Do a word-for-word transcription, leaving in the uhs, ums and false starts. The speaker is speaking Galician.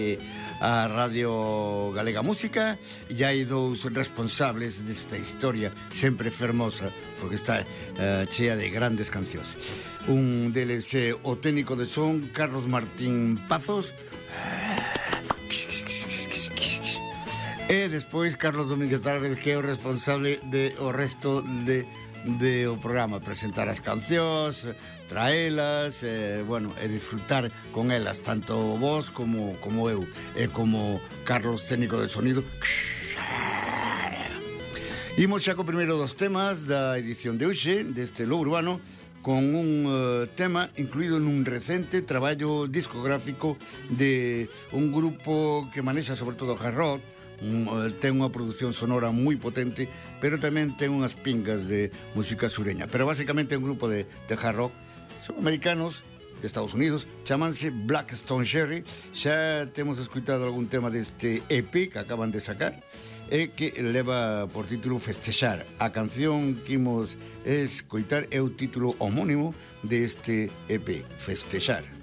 a Radio Galega Música, e hai dous responsables desta historia sempre fermosa, porque está uh, chea de grandes cancións. Un deles é o técnico de son Carlos Martín Pazos, e despois Carlos Domínguez Álvarez, que é o responsable de o resto de de o programa, presentar as cancións, traelas, eh, bueno, e disfrutar con elas, tanto vos como, como eu, e como Carlos, técnico de sonido. Imos xa co primeiro dos temas da edición de hoxe, deste Lo Urbano, con un uh, tema incluído nun recente traballo discográfico de un grupo que manexa sobre todo hard rock. Ten unha produción sonora moi potente, pero tamén ten unhas pingas de música sureña. Pero basicamente é un grupo de, de hard rock. Son americanos, de Estados Unidos, chamanse Black Stone Cherry. Xa temos escuitado algún tema deste E P que acaban de sacar, e que leva por título Festexar. A canción que imos escoitar é o título homónimo deste E P, Festexar.